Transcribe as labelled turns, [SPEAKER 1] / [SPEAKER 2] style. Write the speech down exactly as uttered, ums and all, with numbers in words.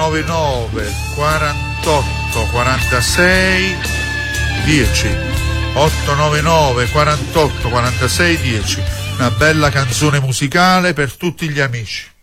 [SPEAKER 1] nove nove quarantotto quarantasei dieci. otto nove nove quarantotto quarantasei dieci. Una bella canzone musicale per tutti gli amici.